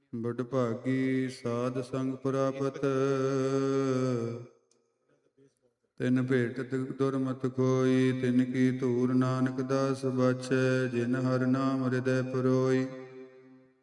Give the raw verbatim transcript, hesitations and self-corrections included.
ਬੜ ਭਾਗੀ ਸਾਧ ਸੰਗ ਪ੍ਰਾਪਤ, ਤਿਨ ਭੇਟਤ ਦੁਰਮਤ ਕੋਈ। ਤਿਨ ਕੀ ਧੂਰ ਨਾਨਕ ਦਾਸ ਬਾਛੈ, ਜਿਨ ਹਰਿ ਨਾਮ ਹਿਰਦੈ ਪਰੋਈ।